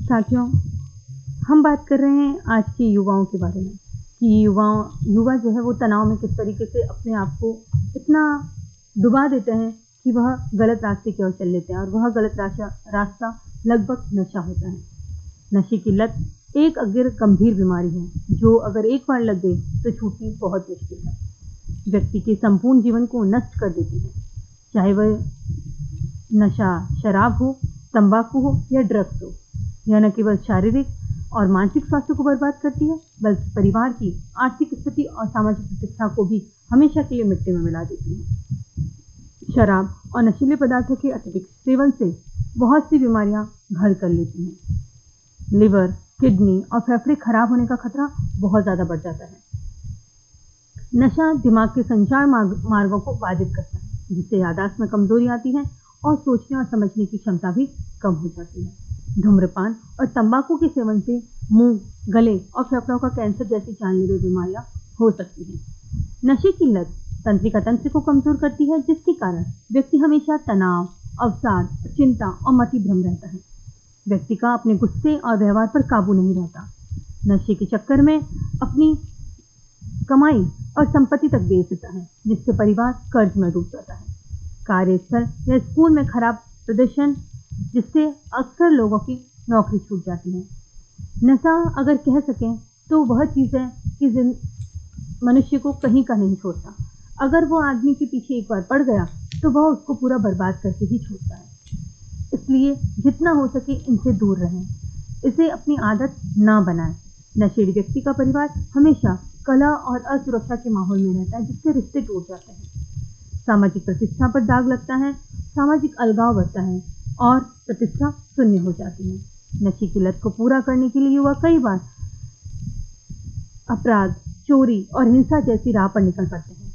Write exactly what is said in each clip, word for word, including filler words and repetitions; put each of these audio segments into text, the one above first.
साथियों, हम बात कर रहे हैं आज के युवाओं के बारे में कि युवा युवा जो है वो तनाव में किस तरीके से अपने आप को इतना डुबा देते हैं कि वह गलत रास्ते की ओर चल लेते हैं और वह गलत रास्ता रास्ता लगभग नशा होता है। नशे की लत एक अगर गंभीर बीमारी है जो अगर एक बार लग गई तो छूटनी बहुत मुश्किल है। व्यक्ति के संपूर्ण जीवन को नष्ट कर देती है, चाहे वह नशा शराब हो, तंबाकू हो या ड्रग्स हो। यह न केवल शारीरिक और मानसिक स्वास्थ्य को बर्बाद करती है बल्कि परिवार की आर्थिक स्थिति और सामाजिक प्रतिष्ठा को भी हमेशा के लिए मिट्टी में मिला देती है। शराब और नशीले पदार्थों के अत्यधिक सेवन से बहुत सी बीमारियां घर कर लेती हैं। लिवर, किडनी और फेफड़े खराब होने का खतरा बहुत ज़्यादा बढ़ जाता है। नशा दिमाग के संचार मार्गों को बाधित करता है, जिससे याददाश्त में कमजोरी आती है और सोचने और समझने की क्षमता भी कम हो जाती है। धूम्रपान और तंबाकू के सेवन से मुंह, गले और फेफड़ों का कैंसर जैसी जानलेवा बीमारियां हो सकती हैं। नशे की लत तंत्रिका तंत्र को कमजोर करती है, जिसके कारण व्यक्ति हमेशा तनाव, अवसाद, चिंता और मतिभ्रम रहता है। व्यक्ति का अपने गुस्से और व्यवहार पर काबू नहीं रहता। नशे के चक्कर में अपनी कमाई और संपत्ति तक बेच देता है, जिससे परिवार कर्ज में डूब जाता है। कार्यस्थल या स्कूल में खराब प्रदर्शन, जिससे अक्सर लोगों की नौकरी छूट जाती है। नशा अगर कह सकें तो वह चीज़ है कि मनुष्य को कहीं का नहीं छोड़ता। अगर वो आदमी के पीछे एक बार पड़ गया तो वह उसको पूरा बर्बाद करके ही छोड़ता है। इसलिए जितना हो सके इनसे दूर रहें, इसे अपनी आदत ना बनाएं। नशेड़ी व्यक्ति का परिवार हमेशा कलह और असुरक्षा के माहौल में रहता है, जिससे रिश्ते टूट जाते हैं। सामाजिक प्रतिष्ठा पर दाग लगता है, सामाजिक अलगाव बढ़ता है और प्रतिष्ठा शून्य हो जाती है। नशे की लत को पूरा करने के लिए युवा कई बार अपराध, चोरी और हिंसा जैसी राह पर निकल पड़ते हैं।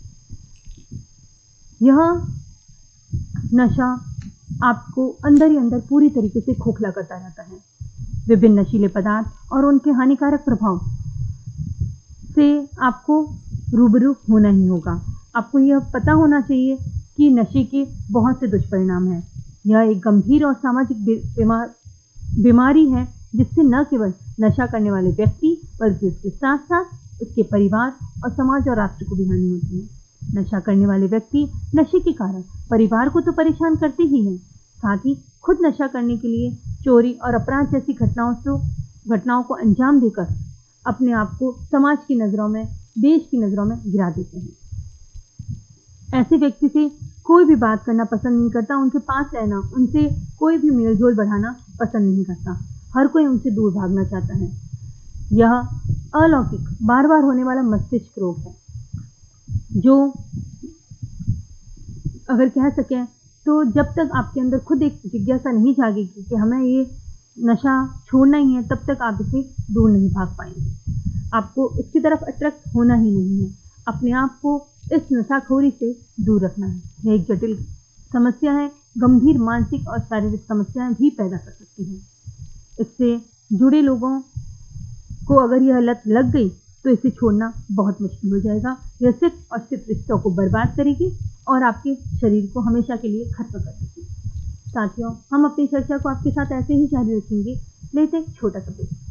यह नशा आपको अंदर ही अंदर पूरी तरीके से खोखला करता रहता है। विभिन्न नशीले पदार्थ और उनके हानिकारक प्रभाव से आपको रूबरू होना ही होगा। आपको यह पता होना चाहिए कि नशे के बहुत से दुष्परिणाम हैं। यह एक गंभीर और सामाजिक बीमार बीमारी है, जिससे न केवल नशा करने वाले व्यक्ति बल्कि उसके साथ साथ उसके परिवार और समाज और राष्ट्र को भी हानि होती है। नशा करने वाले व्यक्ति नशे के कारण परिवार को तो परेशान करते ही हैं, साथ ही खुद नशा करने के लिए चोरी और अपराध जैसी घटनाओं से घटनाओं को अंजाम देकर अपने आप को समाज की नज़रों में, देश की नज़रों में गिरा देते हैं। ऐसे व्यक्ति से कोई भी बात करना पसंद नहीं करता, उनके पास रहना, उनसे कोई भी मेलजोल बढ़ाना पसंद नहीं करता। हर कोई उनसे दूर भागना चाहता है। यह अलौकिक, बार बार होने वाला मस्तिष्क रोग है, जो अगर कह सकें तो जब तक आपके अंदर खुद एक जिज्ञासा नहीं जागेगी कि हमें ये नशा छोड़ना ही है, तब तक आप इसे दूर नहीं भाग पाएंगे। आपको इसकी तरफ अट्रैक्ट होना ही नहीं है। अपने आप को इस नशाखोरी से दूर रखना है। यह एक जटिल समस्या है, गंभीर मानसिक और शारीरिक समस्याएं भी पैदा कर सकती है। इससे जुड़े लोगों को अगर यह लत लग गई तो इसे छोड़ना बहुत मुश्किल हो जाएगा। यह सिर्फ और सिर्फ रिश्तों को बर्बाद करेगी और आपके शरीर को हमेशा के लिए खत्म कर देगी। साथियों, हम अपनी चर्चा को आपके साथ ऐसे ही जारी रखेंगे। लेते एक छोटा सा ब्रेक।